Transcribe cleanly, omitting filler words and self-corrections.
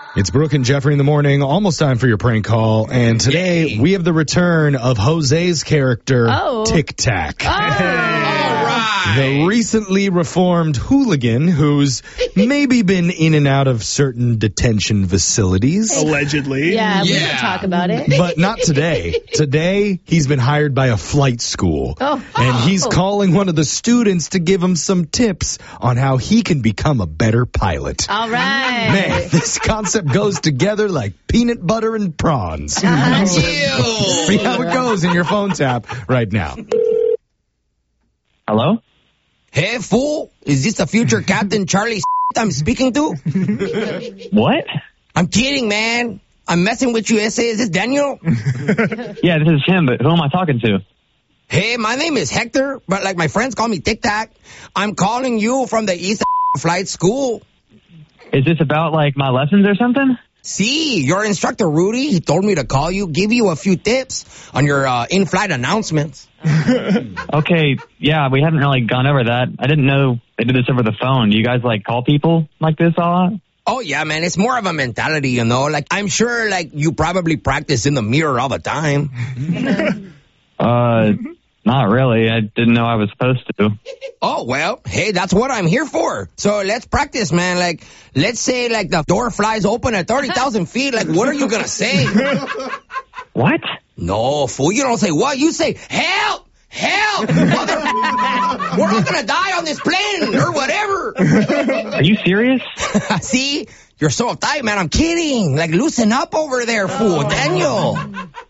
It's Brooke and Jeffrey in the morning. Almost time for your prank call. And today we have the return of Jose's character, Tic Tac. All right. The recently reformed hooligan who's maybe been in and out of certain detention facilities. Allegedly. Yeah, we can talk about it. But not today. Today, he's been hired by a flight school. And he's calling one of the students to give him some tips on how he can become a better pilot. All right. Man, this concept goes together like peanut butter and prawns. See how it goes in your phone tap right now. Hello? Hey, fool. Is this the future Captain Charlie I'm speaking to? What? I'm kidding, man. I'm messing with you, S.A. Is this Daniel? Yeah, this is him, but who am I talking to? Hey, my name is Hector, but like my friends call me Tic Tac. I'm calling you from the East Flight School. Is this about, like, my lessons or something? See, your instructor, Rudy, he told me to call you, give you a few tips on your in-flight announcements. Okay, yeah, we haven't really gone over that. I didn't know they did this over the phone. Do you guys, like, call people like this a lot? Oh, yeah, man, it's more of a mentality, you know? Like, I'm sure, like, you probably practice in the mirror all the time. Not really. I didn't know I was supposed to. Oh, well, hey, that's what I'm here for. So let's practice, man. Like, let's say, like, the door flies open at 30,000 feet. Like, what are you going to say? What? No, fool, you don't say what. You say, help! Help! Mother! We're all going to die on this plane or whatever. Are you serious? See? You're so uptight, man. I'm kidding. Like, loosen up over there, fool. Daniel.